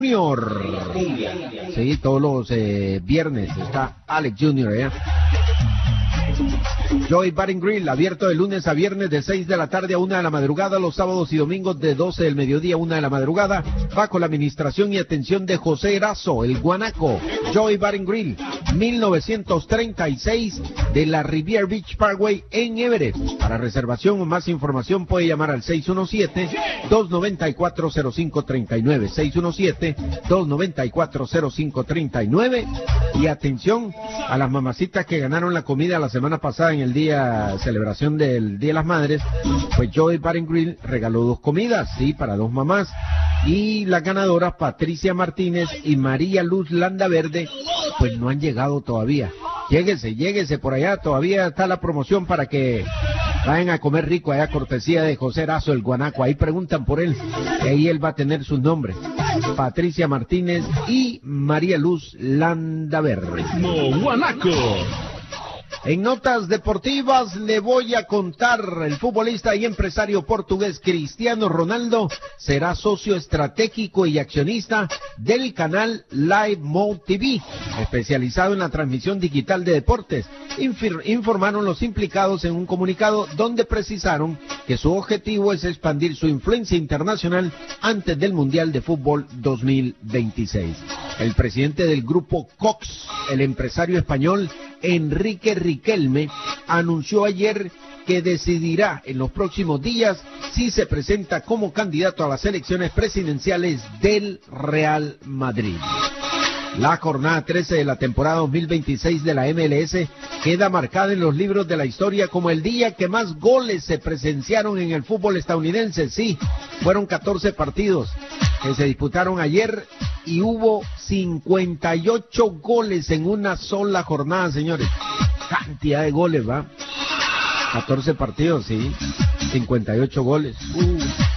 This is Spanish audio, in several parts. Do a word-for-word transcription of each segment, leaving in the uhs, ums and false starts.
Junior. Sí, todos los eh, viernes está Alex Junior allá. Joy Bar and Grill, abierto de lunes a viernes de seis de la tarde a una de la madrugada, los sábados y domingos de doce del mediodía a una de la madrugada, bajo la administración y atención de José Erazo, el guanaco. Joy Bar and Grill, mil novecientos treinta y seis de la Riviera Beach Parkway en Everett. Para reservación o más información puede llamar al seis uno siete, dos nueve cuatro, cero cinco tres nueve, seis uno siete, dos nueve cuatro, cero cinco tres nueve. Y atención a las mamacitas que ganaron la comida la semana pasada en el día celebración del Día de las Madres, pues Joy Bar and Grill regaló dos comidas, sí, para dos mamás, y las ganadoras Patricia Martínez y María Luz Landaverde pues no han llegado todavía. Lléguese, lléguese por allá, todavía está la promoción para que vayan a comer rico allá, cortesía de José Erazo, el guanaco. Ahí preguntan por él, y ahí él va a tener sus nombres: Patricia Martínez y María Luz Landaverde. No, guanaco. En notas deportivas le voy a contar, el futbolista y empresario portugués Cristiano Ronaldo será socio estratégico y accionista del canal Live Mode T V, especializado en la transmisión digital de deportes, Infir- informaron los implicados en un comunicado donde precisaron que su objetivo es expandir su influencia internacional antes del Mundial de Fútbol dos mil veintiséis. El presidente del grupo Cox, el empresario español Enrique Riquelme, anunció ayer que decidirá en los próximos días si se presenta como candidato a las elecciones presidenciales del Real Madrid. La jornada trece de la temporada dos mil veintiséis de la M L S queda marcada en los libros de la historia como el día que más goles se presenciaron en el fútbol estadounidense. Sí, fueron catorce partidos que se disputaron ayer y hubo cincuenta y ocho goles en una sola jornada, señores. Cantidad de goles, ¿va? catorce partidos, sí. cincuenta y ocho goles. Uh.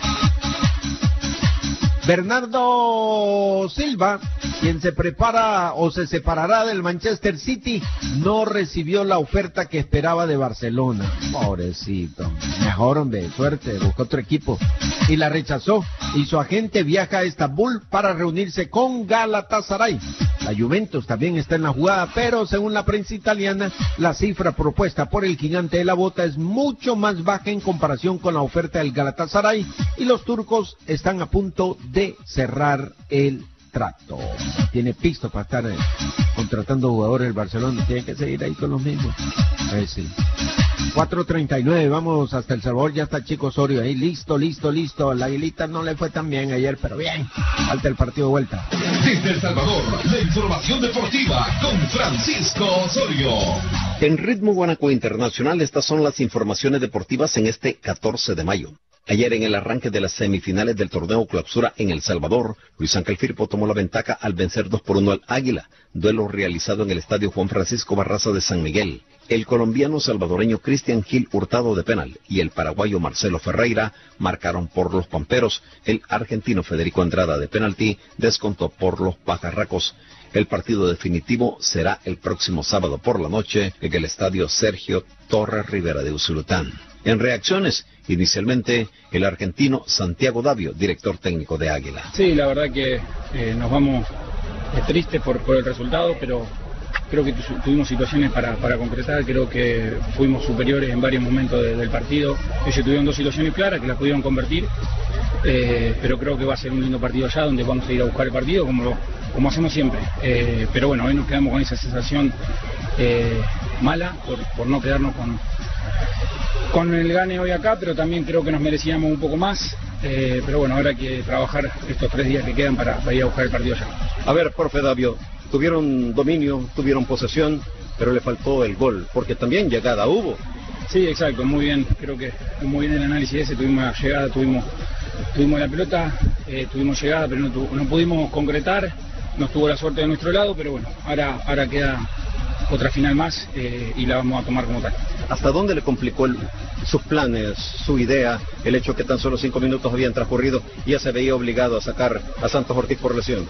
Bernardo Silva, quien se prepara o se separará del Manchester City, no recibió la oferta que esperaba de Barcelona. Pobrecito. Mejor, hombre, suerte, buscó otro equipo. Y la rechazó. Y su agente viaja a Estambul para reunirse con Galatasaray. La Juventus también está en la jugada, pero según la prensa italiana, la cifra propuesta por el gigante de la bota es mucho más baja en comparación con la oferta del Galatasaray, y los turcos están a punto de cerrar el trato. Tiene pisto para estar eh, contratando jugadores del Barcelona, tiene que seguir ahí con los mismos. Eh, sí. cuatro treinta y nueve, vamos hasta El Salvador, ya está Chico Osorio ahí, listo, listo, listo. La Aguilita no le fue tan bien ayer, pero bien, falta el partido de vuelta. Desde El Salvador, la información deportiva con Francisco Osorio. En Ritmo Guanaco Internacional, estas son las informaciones deportivas en este catorce de mayo. Ayer, en el arranque de las semifinales del torneo Clausura en El Salvador, Luis Ángel Firpo tomó la ventaja al vencer dos por uno al Águila, duelo realizado en el estadio Juan Francisco Barraza de San Miguel. El colombiano salvadoreño Cristian Gil Hurtado de penal y el paraguayo Marcelo Ferreira marcaron por los Pamperos. El argentino Federico Andrada de penalti descontó por los Pajarracos. El partido definitivo será el próximo sábado por la noche en el estadio Sergio Torres Rivera de Usulután. En reacciones, inicialmente, el argentino Santiago Davio, director técnico de Águila. Sí, la verdad que eh, nos vamos eh, tristes por, por el resultado, pero creo que tu, tuvimos situaciones para, para concretar, creo que fuimos superiores en varios momentos de, del partido. Ellos tuvieron dos situaciones claras que las pudieron convertir, eh, pero creo que va a ser un lindo partido allá, donde vamos a ir a buscar el partido como, como hacemos siempre. Eh, pero bueno, hoy nos quedamos con esa sensación eh, mala por, por no quedarnos con... con el gane hoy acá, pero también creo que nos merecíamos un poco más, eh, pero bueno, ahora hay que trabajar estos tres días que quedan para, para ir a buscar el partido allá. A ver, profe Davio, tuvieron dominio, tuvieron posesión, pero le faltó el gol, porque también llegada hubo. Sí, exacto, muy bien, creo que muy bien el análisis ese, tuvimos la llegada, tuvimos, tuvimos la pelota, eh, tuvimos llegada, pero no, tu, no pudimos concretar, no estuvo la suerte de nuestro lado, pero bueno, ahora, ahora queda otra final más eh, y la vamos a tomar como tal. ¿Hasta dónde le complicó el, sus planes, su idea, el hecho que tan solo cinco minutos habían transcurrido y ya se veía obligado a sacar a Santos Ortiz por lesión?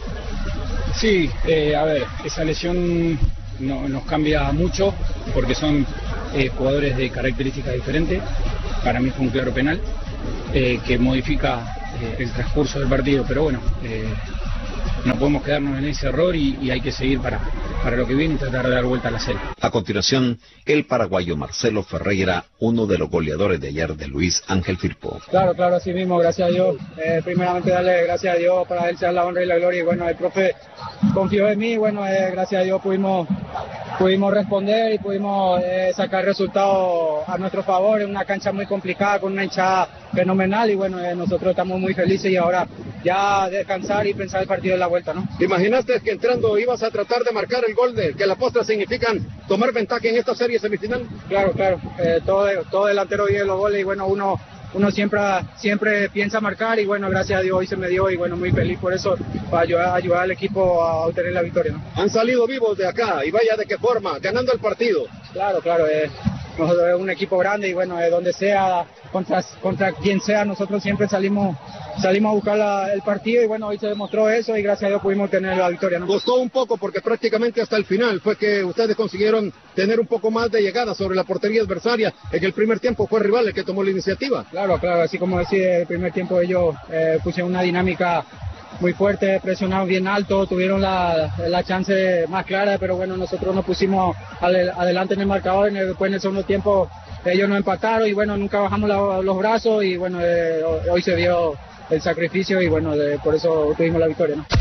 Sí, eh, a ver, esa lesión no, nos cambia mucho porque son eh, jugadores de características diferentes. Para mí fue un claro penal eh, que modifica eh, el transcurso del partido, pero bueno, eh, no podemos quedarnos en ese error y, y hay que seguir para, para lo que viene y tratar de dar vuelta a la serie. A continuación, el paraguayo Marcelo Ferreira, uno de los goleadores de ayer de Luis Ángel Firpo. Claro, claro, así mismo, gracias a Dios. Eh, primeramente darle gracias a Dios, para él sea la honra y la gloria. Y bueno, el profe confió en mí, bueno, eh, gracias a Dios pudimos, pudimos responder y pudimos eh, sacar resultados a nuestro favor en una cancha muy complicada, con una hinchada fenomenal. Y bueno, eh, nosotros estamos muy felices y ahora ya descansar y pensar el partido de la vuelta, ¿no? ¿Imaginaste que entrando ibas a tratar de marcar el gol de que las postres significan tomar ventaja en esta serie semifinal? Claro, claro, eh, todo, todo delantero vive los goles y bueno, uno uno siempre siempre piensa marcar y bueno, gracias a Dios hoy se me dio y bueno, muy feliz por eso, para ayudar, ayudar al equipo a obtener la victoria, ¿no? Han salido vivos de acá y vaya de qué forma, ganando el partido. Claro, claro, eh, nosotros es un equipo grande y bueno, de donde sea, contra, contra quien sea, nosotros siempre salimos salimos a buscar la, el partido y bueno, hoy se demostró eso y gracias a Dios pudimos tener la victoria, ¿no? Costó un poco porque prácticamente hasta el final fue que ustedes consiguieron tener un poco más de llegada sobre la portería adversaria. En el primer tiempo fue el rival el que tomó la iniciativa. Claro, claro, así como decía, el primer tiempo ellos eh, pusieron una dinámica muy fuerte, presionaron bien alto, tuvieron la, la chance más clara, pero bueno, nosotros nos pusimos al, adelante en el marcador, y después en el segundo tiempo ellos nos empataron y bueno, nunca bajamos la, los brazos y bueno, eh, hoy se vio el sacrificio y bueno, de, por eso tuvimos la victoria, ¿no?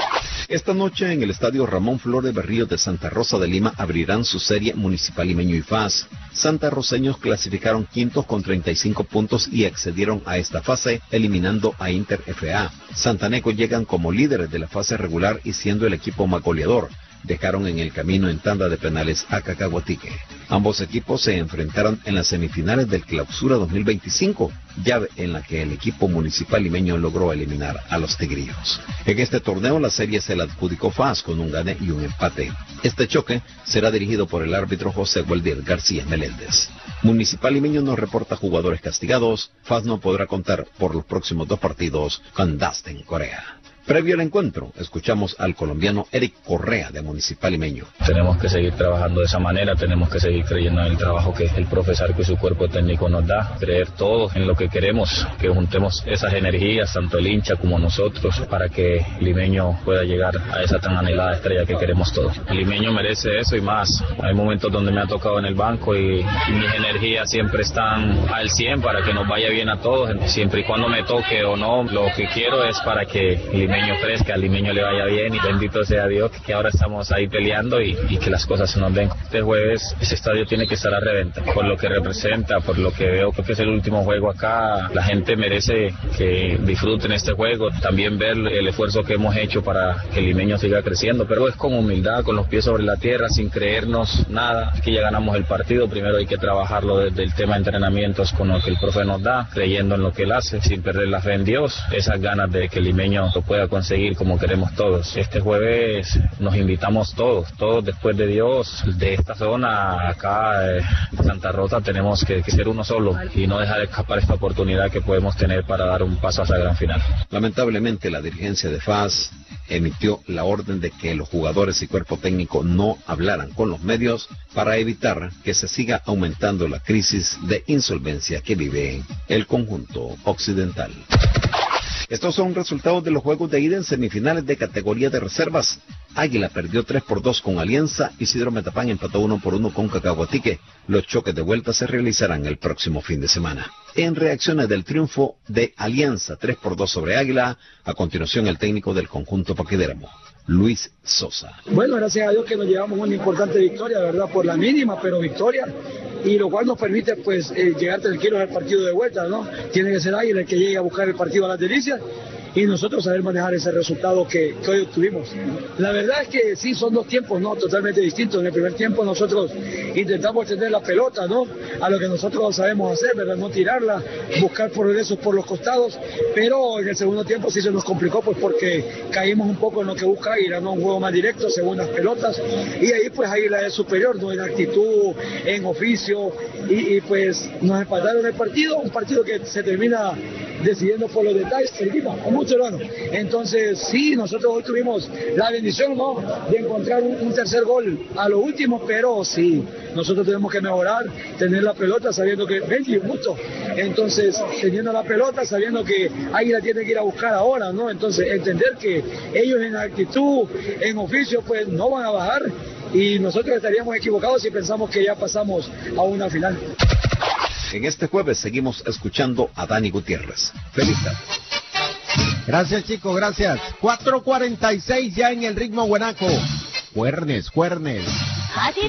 Esta noche en el estadio Ramón Flores Berríos de Santa Rosa de Lima abrirán su serie Municipal Limeño y F A S. Santarroceños clasificaron quintos con treinta y cinco puntos y accedieron a esta fase eliminando a Inter F A. Santaneco llegan como líderes de la fase regular y siendo el equipo más goleador. Dejaron en el camino en tanda de penales a Cacahuatique. Ambos equipos se enfrentaron en las semifinales del Clausura dos mil veinticinco, llave en la que el equipo municipal limeño logró eliminar a los tigrillos. En este torneo la serie se la adjudicó F A S con un gane y un empate. Este choque será dirigido por el árbitro José Waldir García Meléndez. Municipal Limeño no reporta jugadores castigados. F A S no podrá contar por los próximos dos partidos con Dustin Corea. Previo al encuentro, escuchamos al colombiano Eric Correa de Municipal Limeño. Tenemos que seguir trabajando de esa manera, tenemos que seguir creyendo en el trabajo que el profesor y su cuerpo técnico nos da, creer todos en lo que queremos, que juntemos esas energías, tanto el hincha como nosotros, para que Limeño pueda llegar a esa tan anhelada estrella que queremos todos. El Limeño merece eso y más. Hay momentos donde me ha tocado en el banco y, y mis energías siempre están al cien para que nos vaya bien a todos, siempre y cuando me toque o no, lo que quiero es para que Limeño fresca, al Limeño le vaya bien y bendito sea Dios que ahora estamos ahí peleando y, y que las cosas se nos den. Este jueves ese estadio tiene que estar a reventa por lo que representa, por lo que veo que es el último juego acá. La gente merece que disfruten este juego, también ver el esfuerzo que hemos hecho para que el Limeño siga creciendo, pero es con humildad, con los pies sobre la tierra, sin creernos nada, que ya ganamos el partido. Primero hay que trabajarlo desde el tema de entrenamientos con lo que el profe nos da, creyendo en lo que él hace, sin perder la fe en Dios, esas ganas de que el Limeño lo pueda conseguir como queremos todos. Este jueves nos invitamos todos, todos después de Dios, de esta zona acá de Santa Rosa, tenemos que, que ser uno solo y no dejar escapar esta oportunidad que podemos tener para dar un paso a esa gran final. Lamentablemente la dirigencia de F A S emitió la orden de que los jugadores y cuerpo técnico no hablaran con los medios para evitar que se siga aumentando la crisis de insolvencia que vive el conjunto occidental. Estos son resultados de los juegos de ida en semifinales de categoría de reservas. Águila perdió tres por dos con Alianza, Isidro Metapán empató uno por uno con Cacahuatique. Los choques de vuelta se realizarán el próximo fin de semana. En reacciones del triunfo de Alianza tres por dos sobre Águila, a continuación el técnico del conjunto paquidermo, Luis Sosa. Bueno, gracias a Dios que nos llevamos una importante victoria, de verdad, por la mínima, pero victoria, y lo cual nos permite pues eh, llegar tranquilos al partido de vuelta, ¿no? Tiene que ser Águila el que llegue a buscar el partido a las delicias y nosotros saber manejar ese resultado que, que hoy obtuvimos. La verdad es que sí, son dos tiempos, ¿no? Totalmente distintos. En el primer tiempo nosotros intentamos tener la pelota, ¿no? A lo que nosotros sabemos hacer, ¿verdad? No tirarla, buscar progresos por los costados, pero en el segundo tiempo sí se nos complicó, pues porque caímos un poco en lo que busca Águila, ¿no? Un juego más directo, segundas pelotas, y ahí pues Águila es superior, ¿no? En actitud, en oficio, y, y pues nos empataron el partido, un partido que se termina decidiendo por los detalles, seguimos con mucho hermano. Entonces sí, nosotros hoy tuvimos la bendición, ¿no? De encontrar un, un tercer gol a lo último, pero sí, nosotros tenemos que mejorar, tener la pelota sabiendo que Benji, mucho, Entonces, teniendo la pelota, sabiendo que Águila tiene que ir a buscar ahora, ¿no? Entonces, entender que ellos en actitud, en oficio, pues no van a bajar y nosotros estaríamos equivocados si pensamos que ya pasamos a una final. En este jueves seguimos escuchando a Dani Gutiérrez. Feliz tarde. Gracias, chicos, gracias. cuatro cuarenta y seis ya en el ritmo guanaco. Cuernes, cuernes.